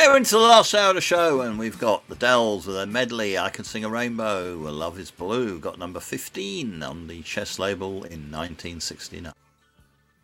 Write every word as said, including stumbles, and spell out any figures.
We're into the last hour of the show, and we've got the Dells with a medley, I Can Sing a Rainbow, Love is Blue, got number fifteen on the Chess label in nineteen sixty-nine.